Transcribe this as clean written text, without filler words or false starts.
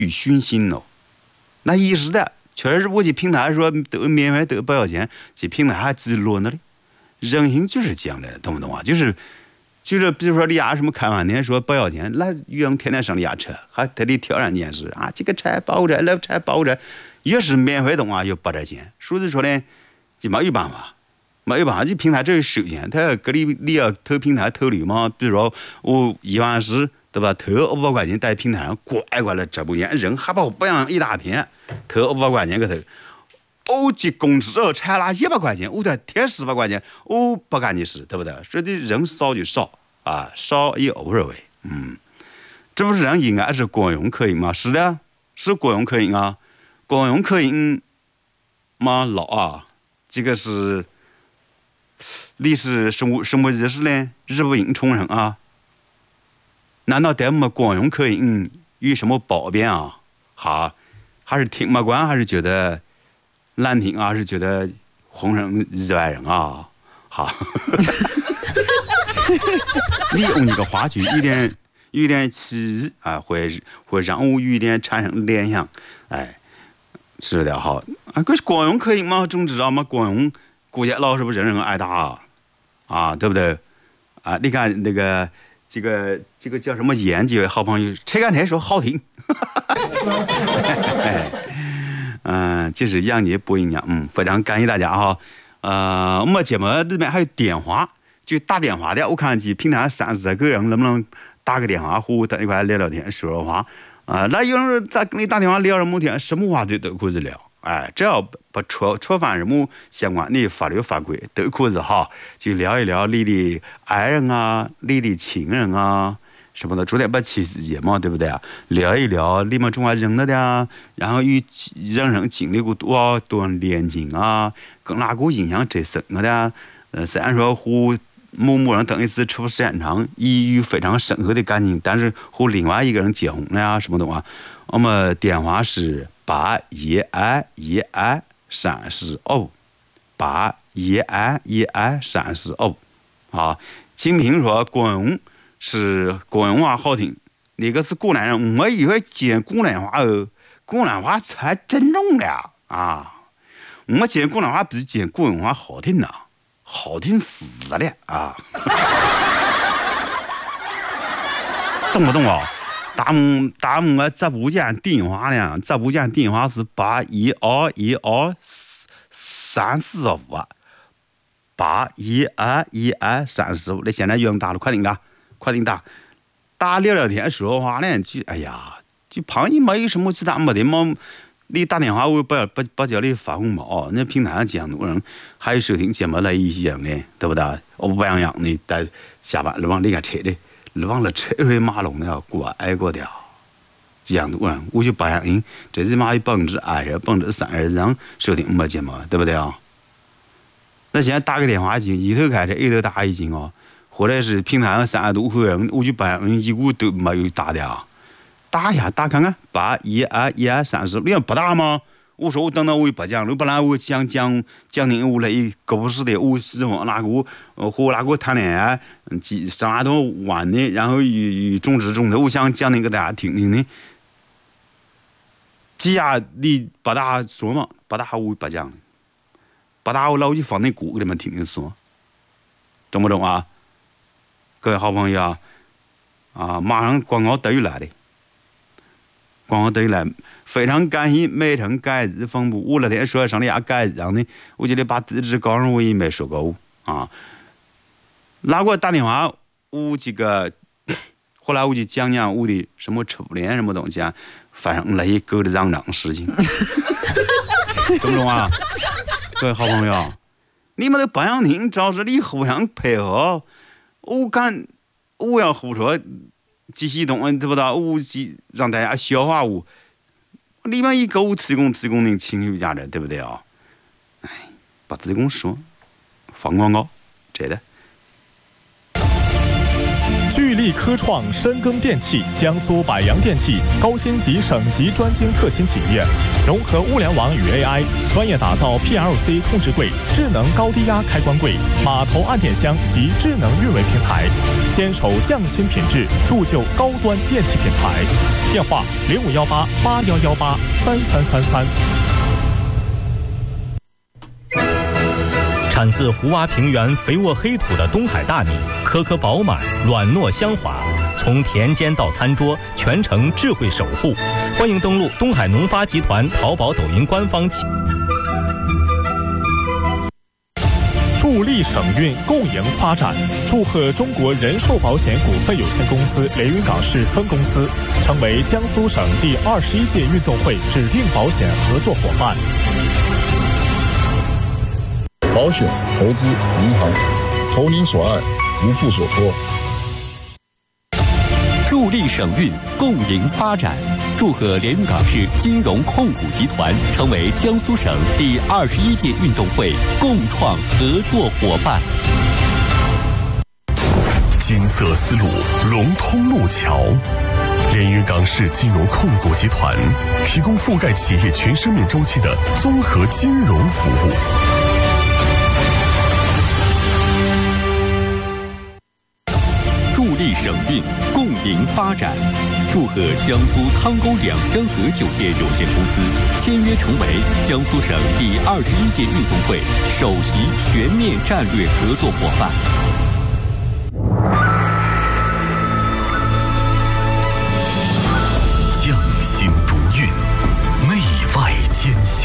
熏心了。那一时的，确实我去平台说得免费得不要钱，去平台还自落那里。人性就是这样的，懂不懂啊？就是比如说你丫什么开饭店说不要钱，那员工天天上你家车，还特地挑战件事啊，这个菜包着，那菜包着，越是免费东啊，越不值钱。所以说呢，就没有办法。没有办法，这平台这是首先，他给你要投平台投率嘛，比如说我14000，对吧？投500块钱在平台上乖乖的直播间，人还把我不养一大片，投500块钱给投，我这工资才拿100块钱，我再贴400块钱，我不干的事，对不对？所以人少就少啊，少也无所谓，这不是人应该是公用客运吗？是的，是公用客运啊，公用客运吗？老啊，这个是。历史什么日式呢？日不应重生啊？难道对我们公用客运有什么褒贬啊？好，还是听不惯，还是觉得难听啊？还是觉得红人日外人啊？好，你用一个话剧有点气啊，会让我有点产生联想，哎，是的，好啊，可是公用客运嘛，总知道嘛，公用国家老是不人人爱打。啊，对不对？啊，你看那个这个叫什么演几位好朋友，车干车说好听，就是杨姐播音样，非常感谢大家哈。我们节目里面还有电话，就打电话的，我看去平台30个人能不能打个电话，和我在一块聊聊天，说说话啊？那有人给你打电话聊什么天，什么话题都可以聊。哎，只要不触犯什么相关的法律法规，都可以哈，就聊一聊你的爱人啊，你的亲人啊什么的，昨天不七夕节嘛，对不对啊？聊一聊你们中华认得的啊，然后与人生经历过多少恋情啊，跟哪个印象最深刻的啊？虽然说和某人等于是处时间长，有非常深刻的感情，但是和另外一个人结婚了呀，什么的话，我们电话是81235，81235啊。金平说公用是公用话好听，那个是湖南人，我以为讲湖南话哦，湖南话才真重了啊。我讲湖南话比讲公用话好听呐，好听死了啊！懂不懂啊？大木我直播间电话呢？直播间电话是8121235，8121235。那现在用打了，快点打，打聊聊天说话呢，就哎呀，就旁人没有什么其他没得嘛。你打电话我不叫你发红包，那平台上这样多人还有收听节目来一些人呢，对不对？我不样样的在下班路往那个车的。忘了车水马龙的要拐过掉，这样多人，我就不相信这起码有30%让收听我们节目，对不对啊？那现在打个电话进，一头开车一头打已经哦，或者是平台上30多个人，我就不相信一个都没有打的啊！打一下打看看，8121235，你要不打吗？我说我等到我也不讲了，本来我想讲点我来故事的，我喜欢哪个和哪个谈恋爱，上哪头玩的，然后与种植种的，我想讲给大家听听的。这下你不打说嘛，不打我不讲，不打我老就放那歌给你们听听说，懂不懂啊？各位好朋友啊，马上广告都有来的。广告都来，非常感谢美城改日风部。我那天说上你家改日上的，我记得把地址告诉我也没说过啊。哪个打电话，我这个后来我就讲我的什么初恋什么东西啊，反正那些狗的嚷事情，懂不懂啊？各位好朋友，你们都不想听，只要是你互相配合，我要胡说。这些东西对不对？我让大家消化我，里面一个提供的情绪价值，对不对啊？哎，不提供说放广告，真的。 距离力科创深耕电器、江苏百洋电器高新级省级专精特新企业，融合物联网与 AI， 专业打造 PLC 控制柜、智能高低压开关柜、码头按电箱及智能运维平台，坚守匠心品质，铸就高端电器品牌。电话051881183333。 产自胡洼平原肥沃黑土的东海大米，颗颗饱满，软糯香滑，从田间到餐桌，全程智慧守护。欢迎登录东海农发集团淘宝、抖音官方企。 助力省运，共赢发展。祝贺中国人寿保险股份有限公司连云港市分公司成为江苏省第21届运动会指定保险合作伙伴。 保险、投资、银行，投您所爱，无负所托。 助力省运，共赢发展。祝贺连云港市金融控股集团成为江苏省第21届运动会共创合作伙伴。 金色丝路，融通路桥。连云港市金融控股集团提供覆盖企业全生命周期的综合金融服务。 助力省运，共赢发展。祝贺江苏汤沟两香河酒店有限公司签约成为江苏省第21届运动会首席全面战略合作伙伴。